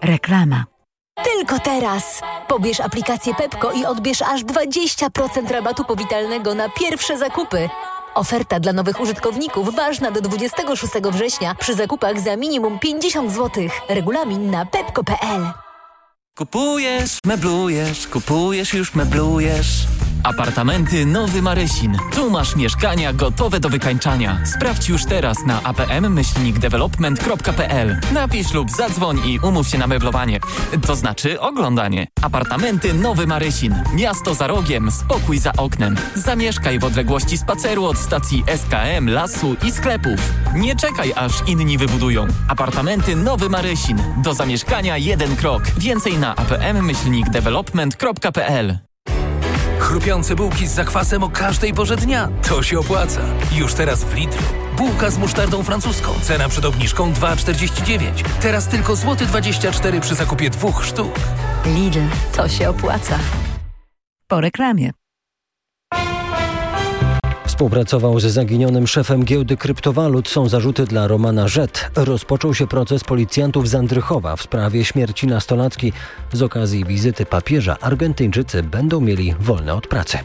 Reklama. Tylko teraz! Pobierz aplikację Pepko i odbierz aż 20% rabatu powitalnego na pierwsze zakupy. Oferta dla nowych użytkowników ważna do 26 września przy zakupach za minimum 50 zł. Regulamin na pepko.pl. Kupujesz, meblujesz, już meblujesz. Apartamenty Nowy Marysin. Tu masz mieszkania gotowe do wykańczania. Sprawdź już teraz na apm-development.pl. Napisz lub zadzwoń i umów się na meblowanie. To znaczy oglądanie. Apartamenty Nowy Marysin. Miasto za rogiem, spokój za oknem. Zamieszkaj w odległości spaceru od stacji SKM, lasu i sklepów. Nie czekaj, aż inni wybudują. Apartamenty Nowy Marysin. Do zamieszkania jeden krok. Więcej na apm-development.pl. Chrupiące bułki z zakwasem o każdej porze dnia. To się opłaca. Już teraz w Lidlu. Bułka z musztardą francuską. Cena przed obniżką 2,49. Teraz tylko złoty 24 przy zakupie 2 sztuk. Lidl, to się opłaca. Po reklamie. Współpracował ze zaginionym szefem giełdy kryptowalut. Są zarzuty dla Romana Rzet. Rozpoczął się proces policjantów z Andrychowa w sprawie śmierci nastolatki. Z okazji wizyty papieża Argentyńczycy będą mieli wolne od pracy.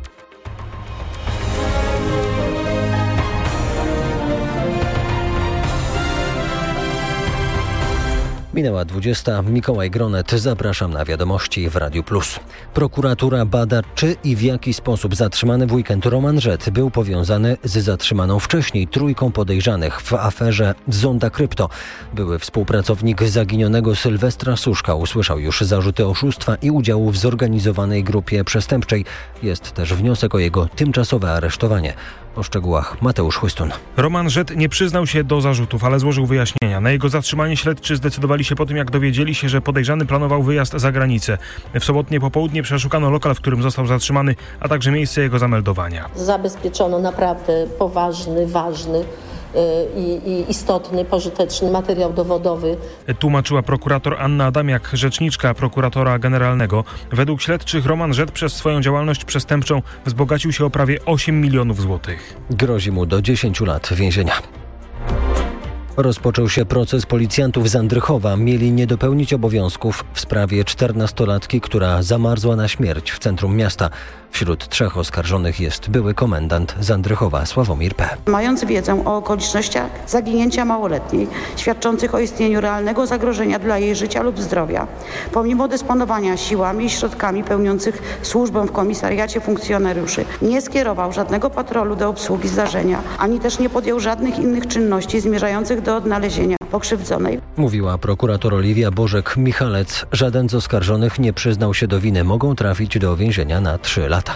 Minęła 20. Mikołaj Gronet. Zapraszam na wiadomości w Radiu Plus. Prokuratura bada, czy i w jaki sposób zatrzymany w weekend Roman Rzet był powiązany z zatrzymaną wcześniej trójką podejrzanych w aferze Zonda Krypto. Były współpracownik zaginionego Sylwestra Suszka usłyszał już zarzuty oszustwa i udziału w zorganizowanej grupie przestępczej. Jest też wniosek o jego tymczasowe aresztowanie. O szczegółach Mateusz Chłystun. Roman Rzet nie przyznał się do zarzutów, ale złożył wyjaśnienia. Na jego zatrzymanie śledczy zdecydowali się po tym, jak dowiedzieli się, że podejrzany planował wyjazd za granicę. W sobotnie popołudnie przeszukano lokal, w którym został zatrzymany, a także miejsce jego zameldowania. Zabezpieczono naprawdę poważny, ważny i istotny, pożyteczny materiał dowodowy. Tłumaczyła prokurator Anna Adamiak, rzeczniczka prokuratora generalnego. Według śledczych Roman Rzet przez swoją działalność przestępczą wzbogacił się o prawie 8 milionów złotych. Grozi mu do 10 lat więzienia. Rozpoczął się proces policjantów z Andrychowa. Mieli nie dopełnić obowiązków w sprawie 14-latki, która zamarzła na śmierć w centrum miasta. Wśród 3 oskarżonych jest były komendant z Andrychowa Sławomir P. Mając wiedzę o okolicznościach zaginięcia małoletniej, świadczących o istnieniu realnego zagrożenia dla jej życia lub zdrowia, pomimo dysponowania siłami i środkami pełniących służbę w komisariacie funkcjonariuszy, nie skierował żadnego patrolu do obsługi zdarzenia, ani też nie podjął żadnych innych czynności zmierzających do odnalezienia pokrzywdzonej. Mówiła prokurator Oliwia Bożek-Michalec. Żaden z oskarżonych nie przyznał się do winy. Mogą trafić do więzienia na 3 lata.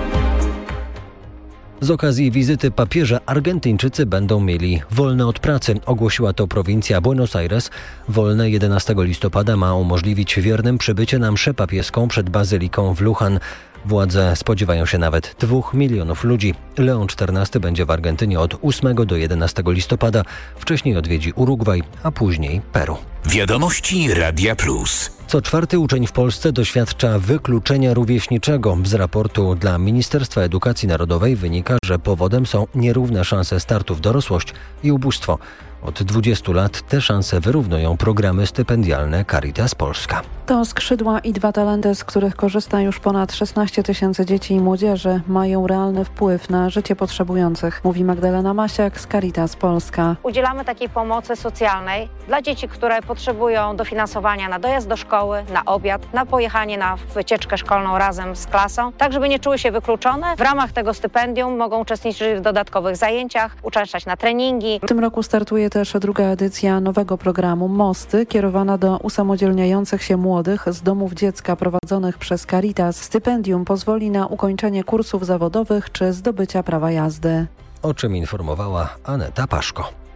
Z okazji wizyty papieża Argentyńczycy będą mieli wolne od pracy. Ogłosiła to prowincja Buenos Aires. Wolne 11 listopada ma umożliwić wiernym przybycie na mszę papieską przed bazyliką w Luján. Władze spodziewają się nawet 2 milionów ludzi. Leon XIV będzie w Argentynie od 8 do 11 listopada. Wcześniej odwiedzi Urugwaj, a później Peru. Wiadomości Radia Plus. Co 4. uczeń w Polsce doświadcza wykluczenia rówieśniczego. Z raportu dla Ministerstwa Edukacji Narodowej wynika, że powodem są nierówne szanse startu w dorosłość i ubóstwo. Od 20 lat te szanse wyrównują programy stypendialne Caritas Polska. To skrzydła i 2 talenty, z których korzysta już ponad 16 tysięcy dzieci i młodzieży, mają realny wpływ na życie potrzebujących, mówi Magdalena Masiak z Caritas Polska. Udzielamy takiej pomocy socjalnej dla dzieci, które potrzebują dofinansowania na dojazd do szkoły, na obiad, na pojechanie na wycieczkę szkolną razem z klasą, tak żeby nie czuły się wykluczone. W ramach tego stypendium mogą uczestniczyć w dodatkowych zajęciach, uczęszczać na treningi. W tym roku startuje też 2. edycja nowego programu Mosty, kierowana do usamodzielniających się młodych z domów dziecka prowadzonych przez Caritas. Stypendium pozwoli na ukończenie kursów zawodowych czy zdobycia prawa jazdy. O czym informowała Aneta Paszko.